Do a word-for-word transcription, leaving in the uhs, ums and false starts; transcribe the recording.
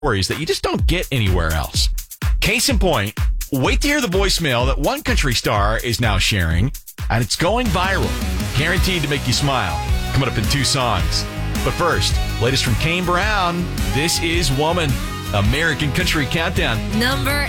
stories that you just don't get anywhere else. Case in point, wait to hear the voicemail that one country star is now sharing, and it's going viral. Guaranteed to make you smile. Coming up in two songs. But first, latest from Kane Brown. This is Woman, American Country Countdown. Number